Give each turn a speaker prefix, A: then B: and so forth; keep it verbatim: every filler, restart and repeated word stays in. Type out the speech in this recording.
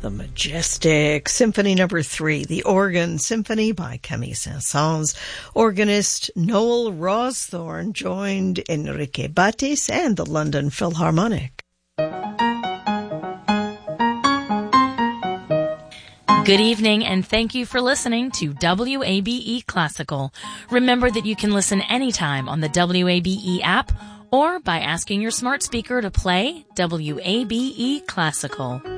A: the majestic Symphony Number Three, the Organ Symphony by Camille Saint-Saëns. Organist Noel Rawsthorne joined Enrique Batis and the London Philharmonic.
B: Good evening, and thank you for listening to W A B E Classical. Remember that you can listen anytime on the W A B E app or by asking your smart speaker to play W A B E Classical.